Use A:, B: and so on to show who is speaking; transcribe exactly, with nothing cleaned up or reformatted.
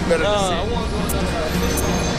A: better
B: Nah,
A: to see
B: I
A: it.
B: want to go down there.